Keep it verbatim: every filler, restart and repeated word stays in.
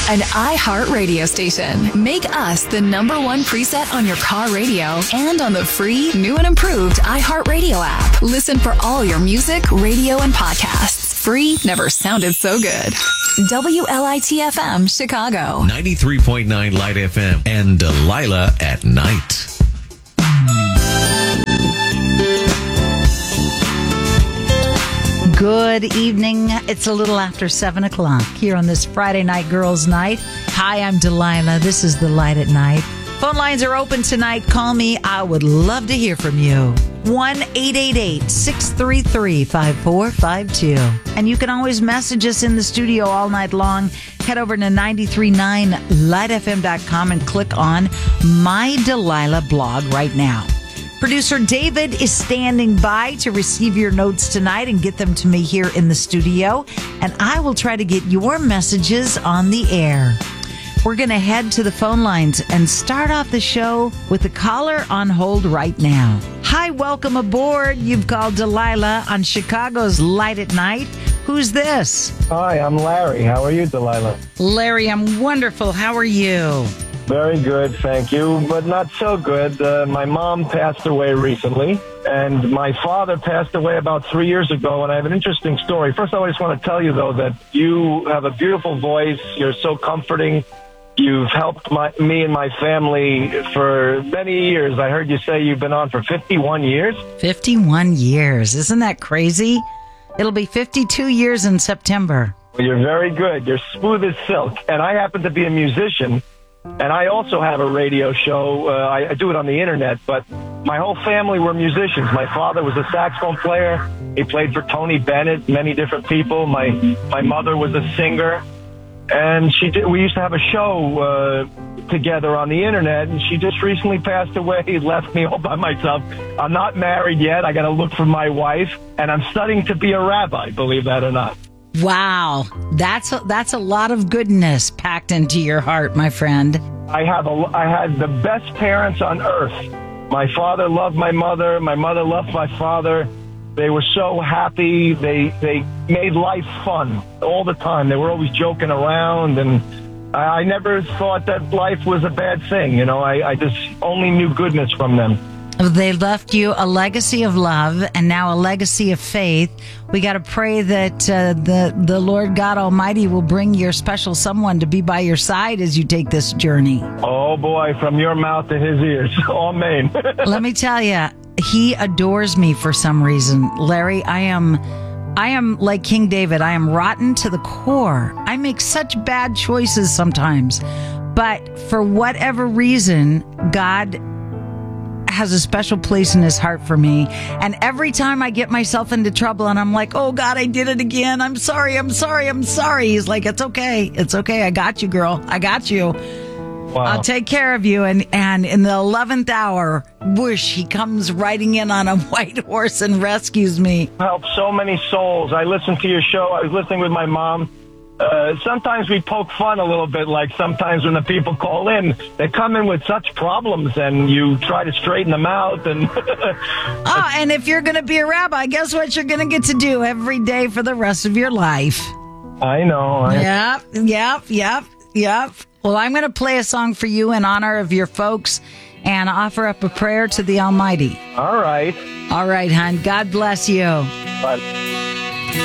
an iHeart radio station. Make us the number one preset on your car radio and on the free, new and improved iHeart Radio app. Listen for all your music, radio, and podcasts. Free never sounded so good. W L I T F M, Chicago. ninety-three point nine Light F M and Delilah at night. Good evening. It's a little after seven o'clock here on this Friday night girls' night. Hi, I'm Delilah. This is the Light at Night. Phone lines are open tonight. Call me. I would love to hear from you. one eight eight eight, six three three, five four five two. And you can always message us in the studio all night long. Head over to nine three nine light f m dot com and click on My Delilah blog right now. Producer David is standing by to receive your notes tonight and get them to me here in the studio. And I will try to get your messages on the air. We're going to head to the phone lines and start off the show with a caller on hold right now. Hi, welcome aboard. You've called Delilah on Chicago's Light at Night. Who's this? Hi, I'm Larry. How are you, Delilah? Larry, I'm wonderful. How are you? Very good, thank you, but not so good. Uh, my mom passed away recently, and my father passed away about three years ago, and I have an interesting story. First, I just want to tell you, though, that you have a beautiful voice. You're so comforting. You've helped my, me and my family for many years. I heard you say you've been on for fifty-one years. fifty-one years. Isn't that crazy? It'll be fifty-two years in September. Well, you're very good. You're smooth as silk. And I happen to be a musician, and I also have a radio show. Uh, I, I do it on the internet, but my whole family were musicians. My father was a saxophone player. He played for Tony Bennett, many different people. My my mother was a singer. And she did, we used to have a show uh, together on the internet, and she just recently passed away, left me all by myself. I'm not married yet. I got to look for my wife, and I'm studying to be a rabbi, believe that or not. Wow. That's a, that's a lot of goodness packed into your heart, my friend. I have a, I had the best parents on earth. My father loved my mother. My mother loved my father. They were so happy. They they made life fun all the time. They were always joking around, and I, I never thought that life was a bad thing. You know, I, I just only knew goodness from them. They left you a legacy of love and now a legacy of faith. We got to pray that uh, the, the Lord God Almighty will bring your special someone to be by your side as you take this journey. Oh, boy, from your mouth to his ears. Amen. Let me tell you, he adores me for some reason. Larry, I am... I am like King David. I am rotten to the core. I make such bad choices sometimes. But for whatever reason, God has a special place in his heart for me. And every time I get myself into trouble and I'm like, oh God, I did it again. I'm sorry. I'm sorry. I'm sorry. He's like, it's okay. It's okay. I got you, girl. I got you. Wow. I'll take care of you. And, and in the eleventh hour, whoosh, he comes riding in on a white horse and rescues me. Help so many souls. I listened to your show. I was listening with my mom. Uh, sometimes we poke fun a little bit, like sometimes when the people call in, they come in with such problems and you try to straighten them out. And oh, and if you're going to be a rabbi, guess what you're going to get to do every day for the rest of your life? I know. I... Yep, yep, yep, yep. Well, I'm going to play a song for you in honor of your folks and offer up a prayer to the Almighty. All right. All right, hon. God bless you. Bye.